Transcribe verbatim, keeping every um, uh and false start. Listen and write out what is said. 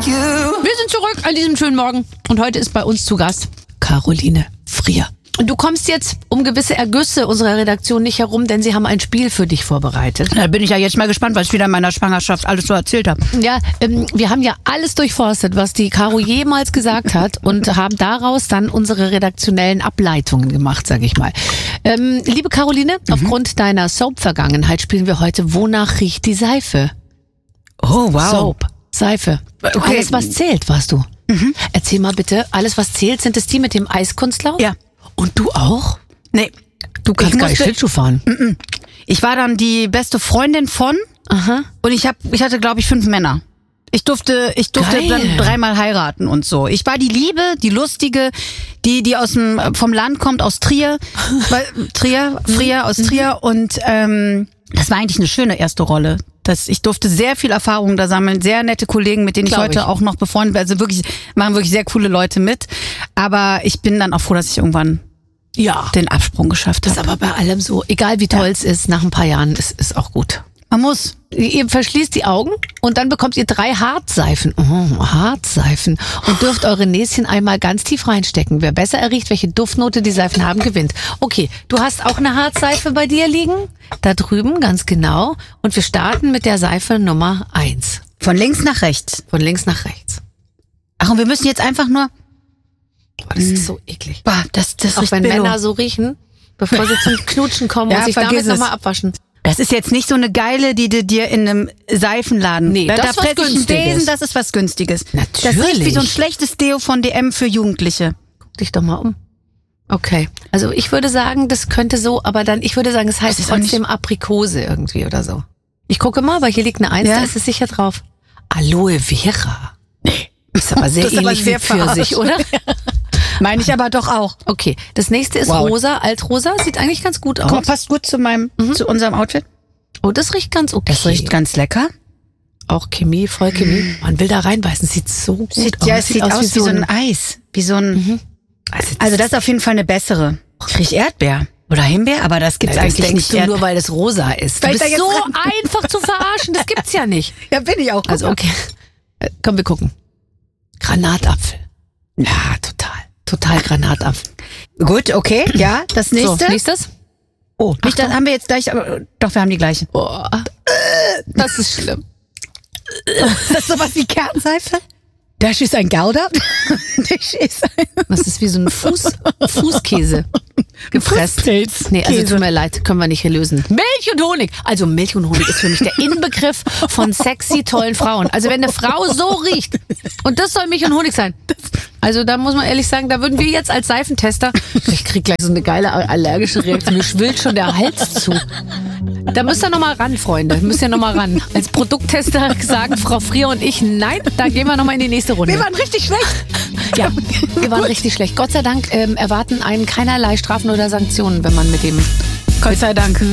Wir sind zurück an diesem schönen Morgen und heute ist bei uns zu Gast Caroline Frier. Und du kommst jetzt um gewisse Ergüsse unserer Redaktion nicht herum, denn sie haben ein Spiel für dich vorbereitet. Da bin ich ja jetzt mal gespannt, was ich wieder in meiner Schwangerschaft alles so erzählt habe. Ja, ähm, wir haben ja alles durchforstet, was die Caro jemals gesagt hat und haben daraus dann unsere redaktionellen Ableitungen gemacht, sag ich mal. Ähm, liebe Caroline, mhm. aufgrund deiner Soap-Vergangenheit spielen wir heute Wonach riecht die Seife? Oh, wow. Soap, Seife. Okay. Alles, was zählt, warst du. Mhm. Erzähl mal bitte, alles, was zählt, sind es die mit dem Eiskunstlauf? Ja. Und du auch? Nee. Du kannst ich gar nicht musste, Schlittschuh fahren. Mm-mm. Ich war dann die beste Freundin von Aha. und ich hab, ich hatte, glaube ich, fünf Männer. Ich durfte, ich durfte Geil. dann dreimal heiraten und so. Ich war die Liebe, die Lustige, die, die aus dem, vom Land kommt, aus Trier, weil, Trier, Frier, aus Trier und ähm, das war eigentlich eine schöne erste Rolle. Das, ich durfte sehr viel Erfahrung da sammeln, sehr nette Kollegen, mit denen ich Glaub heute ich. auch noch befreundet bin. Also wirklich, machen wirklich sehr coole Leute mit. Aber ich bin dann auch froh, dass ich irgendwann Ja. den Absprung geschafft Das ist habe. aber bei allem so. Egal wie toll es ist, nach ein paar Jahren ist es auch gut. Man muss. Ihr verschließt die Augen und dann bekommt ihr drei Hartseifen. Oh, Hartseifen. Und dürft eure Näschen einmal ganz tief reinstecken. Wer besser erriecht, welche Duftnote die Seifen haben, gewinnt. Okay, du hast auch eine Hartseife bei dir liegen. Da drüben, ganz genau. Und wir starten mit der Seife Nummer eins. Von links nach rechts. Von links nach rechts. Ach, und wir müssen jetzt einfach nur. Oh, das ist so eklig. Boah, das, das Auch riecht wenn Billo. Männer so riechen, bevor sie zum Knutschen kommen Ja, und sich damit vergiss es. nochmal abwaschen. Das ist jetzt nicht so eine geile, die du dir in einem Seifenladen. Nee, da, das da ist was fress ich einen Günstiges. Besen, das ist was Günstiges. Das riecht Natürlich. wie so ein schlechtes Deo von D M für Jugendliche. Guck dich doch mal um. Okay. Also ich würde sagen, das könnte so, aber dann, ich würde sagen, es heißt Das ist auch trotzdem Aprikose irgendwie oder so. Ich gucke mal, weil hier liegt eine Eins, Ja. da ist es sicher drauf. Aloe Vera. Nee. Ist aber sehr Das ist aber ähnlich sehr wie Pfirsich, verarscht. oder? Meine ich aber doch auch. Okay. Das nächste ist Wow. rosa, altrosa. Sieht eigentlich ganz gut Guck mal, aus. passt gut zu meinem, zu unserem Outfit. Oh, das riecht ganz okay. Das riecht ganz lecker. Auch Chemie, voll Chemie. Man will da reinbeißen. Sieht so gut Sieht, aus. ja, es sieht aus wie so ein Eis. Wie so ein, Also, also das ist auf jeden Fall eine bessere. Ich riech Erdbeer. Oder Himbeer, aber das gibt's das eigentlich denkst nicht. du Erd- nur, weil das rosa ist. Du Weil ich bist da jetzt so dran- einfach zu verarschen. Das gibt's ja nicht. Ja, bin ich auch. Also okay. Äh, Komm, wir gucken. Granatapfel. Ja, total. Total Granatapfel. Gut, okay. Ja, das nächste. So, nächstes. Oh, nicht, das haben wir jetzt gleich, aber doch, wir haben die gleiche. Boah. Das ist schlimm. Ist das sowas wie Kernseife? Das ist ein Gouda. Das ist ein Das ist wie so ein Fuß, Fußkäse. Gepresst. Fußpilz. Nee, also Käse. tut mir leid, können wir nicht hier lösen. Milch und Honig. Also Milch und Honig ist für mich der Inbegriff von sexy, tollen Frauen. Also wenn eine Frau so riecht und das soll Milch und Honig sein. Also da muss man ehrlich sagen, da würden wir jetzt als Seifentester, ich krieg gleich so eine geile allergische Reaktion, mir schwillt schon der Hals zu. Da müsst ihr nochmal ran, Freunde. Müsst ihr nochmal ran. Als Produkttester sagen Frau Frier und ich, nein, da gehen wir nochmal in die nächste Runde. Wir waren richtig schlecht. Ja, wir waren richtig schlecht. Gott sei Dank ähm, erwarten einen keinerlei Strafen oder Sanktionen, wenn man mit dem Gott sei Dank.